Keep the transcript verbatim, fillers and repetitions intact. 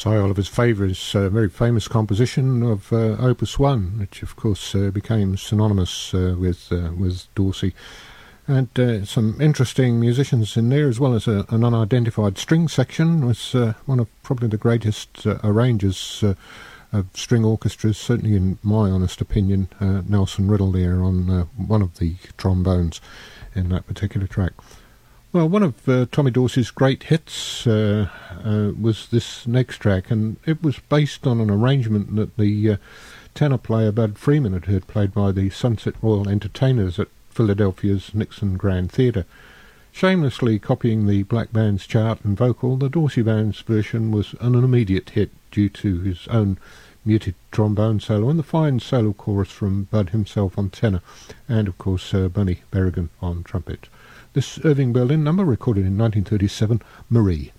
Cy Oliver's Favour is a very famous composition of uh, Opus One, which of course uh, became synonymous uh, with uh, with Dorsey, and uh, some interesting musicians in there, as well as a, an unidentified string section. Was uh, one of probably the greatest uh, arrangers uh, of string orchestras, certainly in my honest opinion. uh, Nelson Riddle there on uh, one of the trombones in that particular track. Well, one of uh, Tommy Dorsey's great hits uh, uh, was this next track, and it was based on an arrangement that the uh, tenor player Bud Freeman had heard played by the Sunset Royal Entertainers at Philadelphia's Nixon Grand Theatre. Shamelessly copying the Black Band's chart and vocal, the Dorsey Band's version was an immediate hit due to his own muted trombone solo and the fine solo chorus from Bud himself on tenor, and of course uh, Bunny Berrigan on trumpet. This Irving Berlin number, recorded in nineteen thirty-seven, Marie.